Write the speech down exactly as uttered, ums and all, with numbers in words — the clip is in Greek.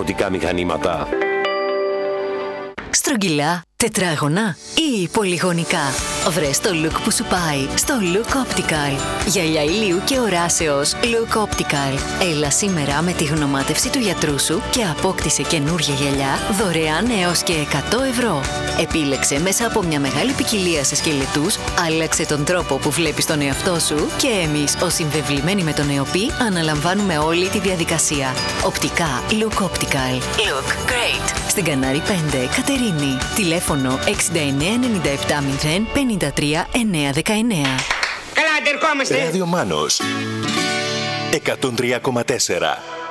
διαφορετικά μηχανήματα. Στρογγυλά, τετράγωνα ή πολυγωνικά. Βρες το look που σου πάει στο Look Optical. Γυαλιά ηλίου και οράσεως Look Optical. Έλα σήμερα με τη γνωμάτευση του γιατρού σου και απόκτησε καινούργια γυαλιά δωρεάν έως και εκατό ευρώ. Επίλεξε μέσα από μια μεγάλη ποικιλία σε σκελετούς, άλλαξε τον τρόπο που βλέπεις τον εαυτό σου και εμείς, ως συμβεβλημένοι με τον ΕΟΠΗ, αναλαμβάνουμε όλη τη διαδικασία. Οπτικά Look Optical. Look great. Στην Κανάρη πέντε, Κατερίνη. Τηλέφωνο εξήντα εννέα ενενήντα επτά μηδέν πενήντα τρία εννιακόσια δεκαεννέα. Καλά, αντερχόμαστε. Ράδιο Μάνος εκατόν τρία κόμμα τέσσερα.